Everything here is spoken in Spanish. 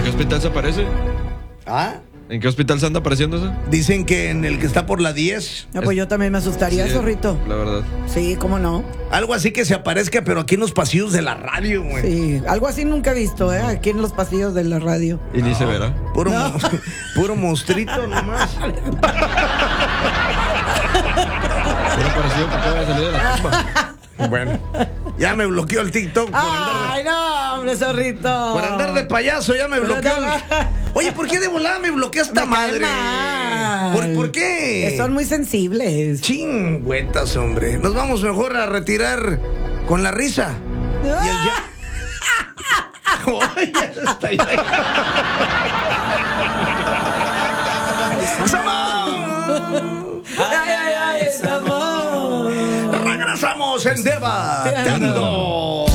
hospital se aparece? ¿Ah? ¿En qué hospital se anda apareciendo eso? Dicen que en el que está por la 10. No, pues yo también me asustaría, Sí, zorrito. La verdad. Sí, cómo no. Algo así que se aparezca, pero aquí en los pasillos de la radio, güey. Sí, algo así nunca he visto, aquí en los pasillos de la radio. Y ni se verá. Puro, puro monstruito nomás. Era parecido que acaba de salir de la tumba. Bueno, ya me bloqueó el TikTok Ay, no, hombre, zorrito. por andar de payaso, ya me Pero bloqueó. no. Oye, ¿por qué de volada me bloquea esta Me cae madre? mal. ¿Por qué? Son muy sensibles. Chingüetas, hombre. Nos vamos mejor a retirar con la risa. Y el ya. Oye, está ahí. Ay, amor. Regresamos en Deba. Tango.